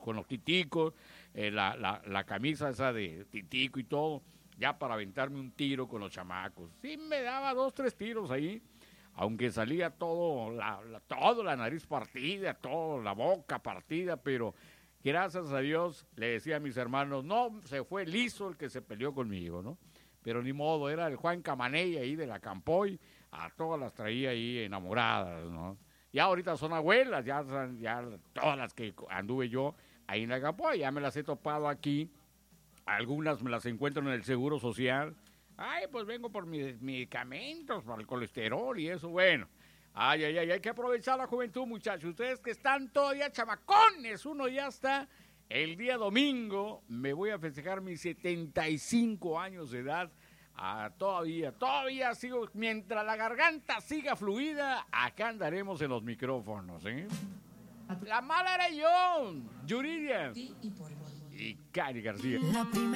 con los titicos, la camisa esa de titico y todo, ya para aventarme un tiro con los chamacos. Sí me daba 2, 3 tiros ahí, aunque salía todo, la nariz partida, todo, la boca partida, pero gracias a Dios, le decía a mis hermanos, no, se fue liso el que se peleó conmigo, ¿no? Pero ni modo, era el Juan Camaney ahí de la Campoy, a todas las traía ahí enamoradas, ¿no? Ya ahorita son abuelas, ya todas las que anduve yo ahí en la Campoy, ya me las he topado aquí, algunas me las encuentro en el Seguro Social. Ay, pues vengo por mis medicamentos, para el colesterol y eso, bueno. Ay, hay que aprovechar la juventud, muchachos. Ustedes que están todavía chamacones, uno ya está. El día domingo me voy a festejar mis 75 años de edad. Todavía sigo, mientras la garganta siga fluida, acá andaremos en los micrófonos, ¿eh? La mala era yo, Yuridia y Cari García.